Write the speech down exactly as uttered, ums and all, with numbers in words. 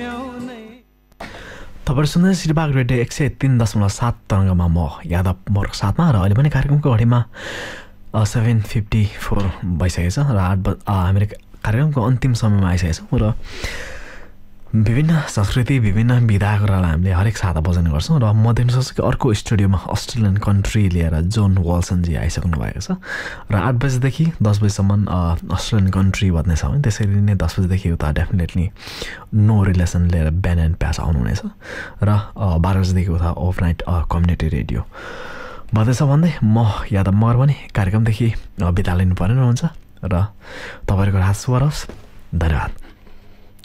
तपाईँ सुन्दै श्रीबाग रेडियो एक सय तीन दशमलव सात तरङ्गमा म यादव मोरको साथमा र अहिले पनि कार्यक्रमको घडीमा सेभेन फिफ्टी फोर भइसकेको छ र आठ बज हामीले कार्यक्रमको अन्तिम समयमा आइसकेको छौँ र विभिन्न संस्कृति विभिन्न विधा कुरालाई हामीले हरेक साता बजाउने गर्छौँ र म देख्न सक्छु कि अर्को स्टुडियोमा अस्ट्रेलियन कन्ट्री लिएर जोन वाल्सनजी आइसक्नु भएको छ र आठ बजीदेखि दस बजीसम्म अस्ट्रेलियन कन्ट्री बज्नेछ भने त्यसरी नै दस बजीदेखि उता डेफिनेटली नो रिलेसन लिएर ब्यान एन्ड प्यास आउनुहुनेछ र बाह्र बजीदेखि उता ओभरनाइट कम्युनिटी रेडियो भन्दैछ भन्दै म यादव मगर पनि कार्यक्रमदेखि बिदा लिनुपर्ने हुन्छ र तपाईँहरूको रात शुभ रहोस्। धन्यवाद।